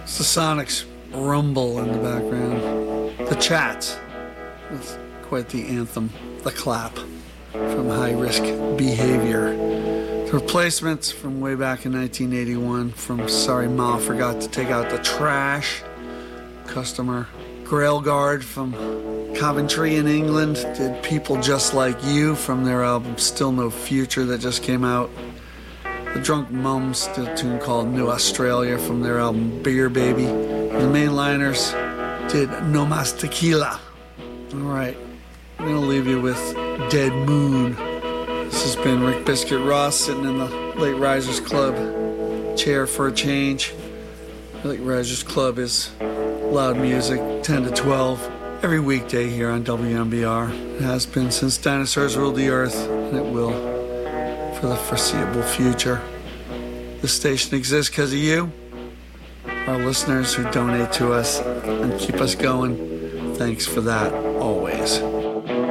It's the Sonics rumble in the background. The Chats with quite the anthem, The Clap from High Risk Behavior. The Replacements from way back in 1981 from Sorry Ma Forgot to Take Out the Trash. Customer. Grail Guard from Coventry in England did People Just Like You from their album Still No Future that just came out. The Drunk Mums did a tune called New Australia from their album Beer Baby. The Mainliners did No Mas Tequila. All right, I'm going to leave you with Dead Moon. This has been Rick Biscuit Ross sitting in the Late Risers Club chair for a change. The Late Risers Club is loud music, 10 to 12, every weekday here on WMBR. It has been since dinosaurs ruled the earth, and it will for the foreseeable future. This station exists because of you, our listeners who donate to us and keep us going. Thanks for that, always.